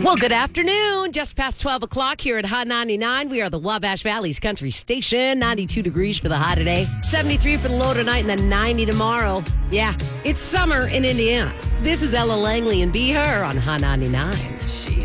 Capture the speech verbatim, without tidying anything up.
Well, good afternoon. Just past twelve o'clock here at Hot ninety-nine. We are the Wabash Valley's country station. ninety-two degrees for the high today. seventy-three for the low tonight and then ninety tomorrow. Yeah, it's summer in Indiana. This is Ella Langley and Be Her on Hot ninety-nine. She